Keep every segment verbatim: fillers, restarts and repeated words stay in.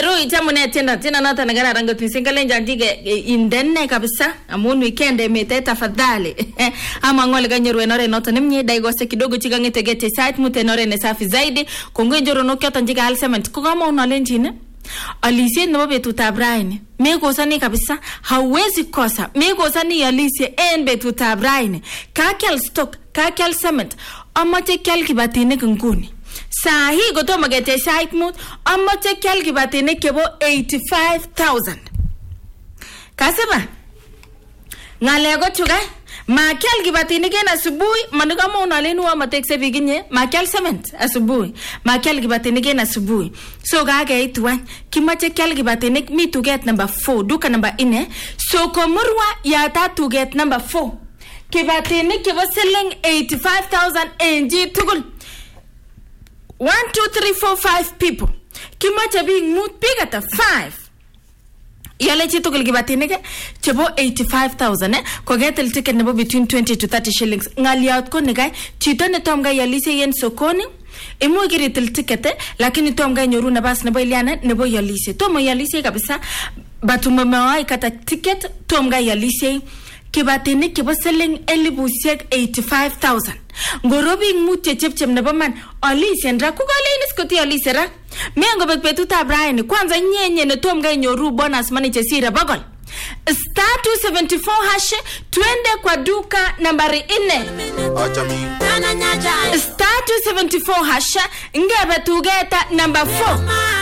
Keru ichamune tena tena nata nagara rango tinsingale njandike indenne kabisa amun weekend emete tafadhali ama ngole ganyeru enore noto nimnye daigose kidogo chigangete gete site mute enore ne safi zaidi kongo njoro nokyota njika halsement kugama unalenjine Alicia nebo betutab raini mekosani kabisa hawezi kosa mekosani Alicia en betutab raini kakel stock kakel cement amache kel kibatinik nguni sahi gotomo gete site mut amache kel kibatinik kebo eighty-five thousand kasema ngalego chuga makel kibatinik en asubuhi manigamo unalenu wa matekse biginye makel cement asubuhi makel kibatinik en asubuhi so gage itwan kimache kel kibatinik mi tuget number four duka number four so komurwa ya ta tuget number four kibatinik kebo selling eighty-five thousand N G tugul one two three four five people kimache being mood big at a five yale chito kulgibatinike chebo eighty-five thousand eh ko getel ticket nebo between twenty to thirty shillings ngaliat ko negai chito ne tomga yalise yen sokoni imu giritel ticket eh lakini tomga nyoru nabas nebo iliana nebo yalise tomo yalise kabisa batuma mawai kata ticket tomga yalise kibatinik kibo selling elibusiek eighty-five thousand ngorobi ngutye chepchem nebo man alise ndra kugalenis koti alise ra mengo betbetutab raini kwanza nyenye ne tomga nyoru bonus money chesira bagol star two seventy-four hash twende kwa duka nambari four acha mi star two seventy-four hash ngebe tugeta number four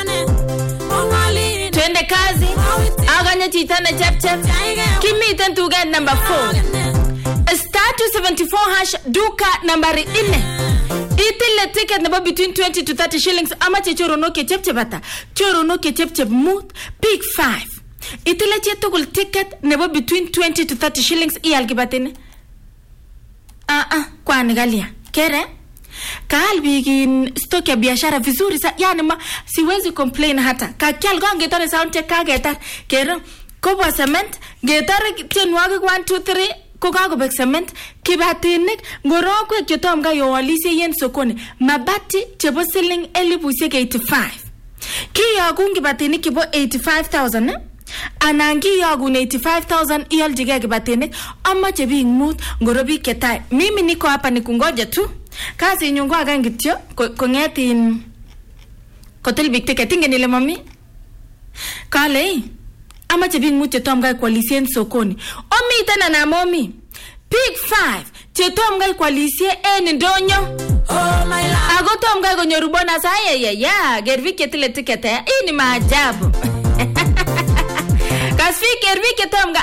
twende kazi aganya chitana chepchep kimiten tuget number four star two seventy-four hash duka nambari four itile ticket nebo between twenty to thirty shillings ama choro no ke chepchebata choro no ke chepcheb mood big five itile chetugul ticket nebo between twenty to thirty shillings iyal kibatene ah ah kwani galia kere kalbigin stock ya biashara vizuri sa yani ma siwezi complain hata kakial gonge tone sound check kagetar kero kobwa cement getar tenwagi one two three ko kagobek cement kibatinik ngorokwe chetomga yo alise yen sokoni mabati chebo selling elibusiek eighty-five kiyagu kibatinik kibo eighty-five thousand eh anangi yagu eighty-five thousand iyaljige kibatinik amache bing mut ngorobi ketai mimi niko hapa nikungoja tu kazi nyongo agangityo kongetin kotel big ticket ingene mami kale amache bing mut chetomga kwalisen sokoni omi tena na momi big five chetomga kwalisie en ndonyo oh my lord agotomga gonyoru bonus ya ya gervi ketile ticket ini maajabu kasfi gervi ketomga